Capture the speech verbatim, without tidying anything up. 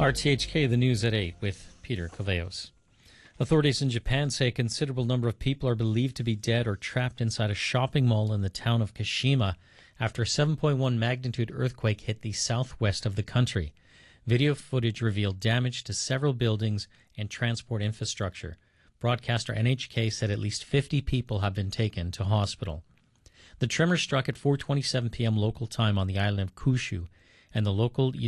R T H K, the news at eight with Peter Coveos. Authorities in Japan say a considerable number of people are believed to be dead or trapped inside a shopping mall in the town of Kashima after a seven point one magnitude earthquake hit the southwest of the country. Video footage revealed damage to several buildings and transport infrastructure. Broadcaster N H K said at least fifty people have been taken to hospital. The tremor struck at four twenty-seven p.m. local time on the island of Kyushu, and the local